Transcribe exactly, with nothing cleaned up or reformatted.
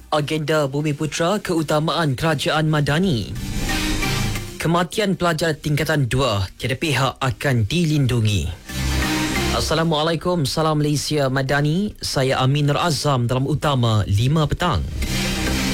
Agenda Bumi Putra keutamaan kerajaan Madani. Kematian pelajar tingkatan dua, tiada pihak akan dilindungi. Assalamualaikum, salam Malaysia Madani. Saya Amin Nur Azam dalam Utama lima petang.